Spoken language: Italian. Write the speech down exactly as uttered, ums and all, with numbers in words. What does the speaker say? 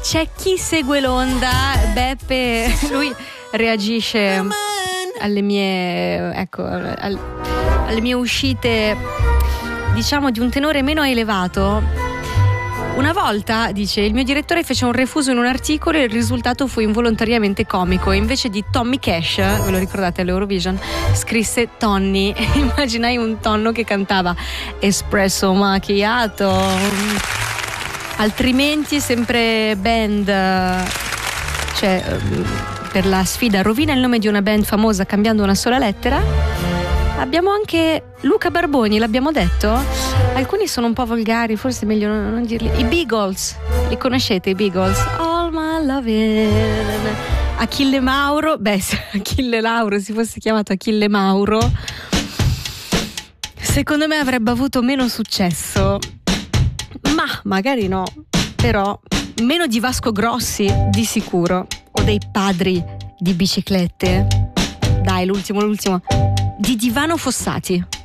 c'è chi segue l'onda. Beppe, lui reagisce alle mie, ecco, al, alle mie uscite, diciamo, di un tenore meno elevato. Una volta, dice, il mio direttore fece un refuso in un articolo e il risultato fu involontariamente comico. Invece di Tommy Cash, ve lo ricordate all'Eurovision, scrisse Tonni. Immaginai un tonno che cantava Espresso Macchiato. Altrimenti, sempre band, cioè per la sfida rovina il nome di una band famosa cambiando una sola lettera. Abbiamo anche Luca Barboni, l'abbiamo detto? Alcuni sono un po' volgari, forse è meglio non, non dirli. I Beagles, li conoscete i Beagles? All my lovin'. Achille Mauro, beh, se Achille Lauro si fosse chiamato Achille Mauro, secondo me avrebbe avuto meno successo. Ma magari no, però meno di Vasco Grossi, di sicuro, o dei padri di biciclette. Dai, l'ultimo, l'ultimo. Di Divano Fossati.